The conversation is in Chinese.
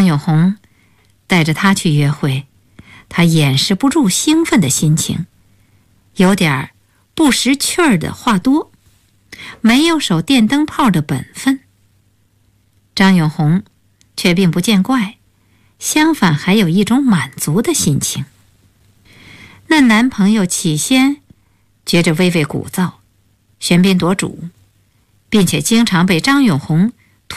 张永红带着她去约会，她掩饰不住兴奋的心情，有点不识趣儿的话多，没有守电灯泡的本分。张永红却并不见怪，相反还有一种满足的心情。那男朋友起先觉着微微鼓噪，喧宾夺主，并且经常被张永红